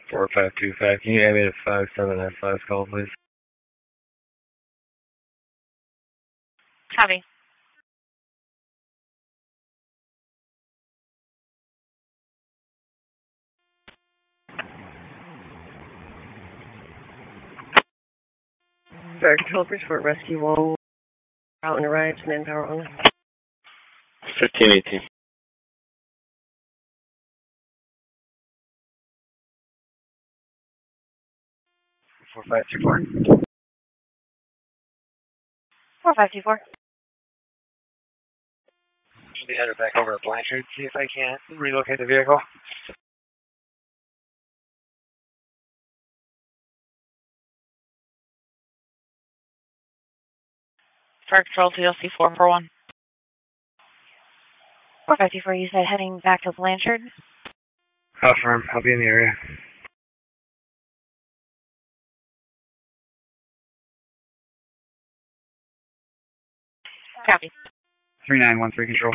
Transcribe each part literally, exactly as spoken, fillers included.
four five two five. Can you add me to five seven F five call, please? Copy. Fire Control, Bridgeport Rescue one. Out and arrives, manpower only. fifteen eighteen. four five two four. four five two four. Should be headed back over to Blanchard, see if I can relocate the vehicle. Fire Control, T L C four four one. four five two four, you said heading back to Blanchard? Confirm, I'll be in the area. Copy. three nine one three Control.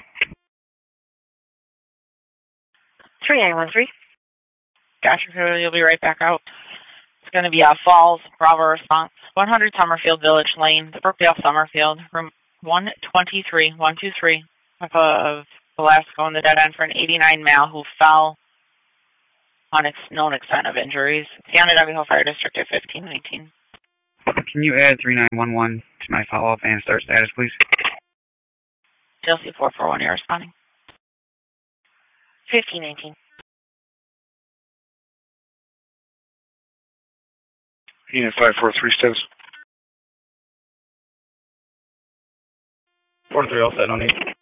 three nine one three. Gotcha, you'll be right back out. It's going to be uh, Falls, Bravo response. one hundred Summerfield Village Lane, Brookdale, Summerfield, room one twenty-three, one two three, of Velasco in the dead end for an eighty-nine male who fell on ex- known extent of injuries. The Onondaga Fire District at fifteen nineteen. Can you add three nine one one to my follow-up and start status, please? T L C four four one, you're responding. fifteen nineteen. Unit five four three status. four three all set on eight.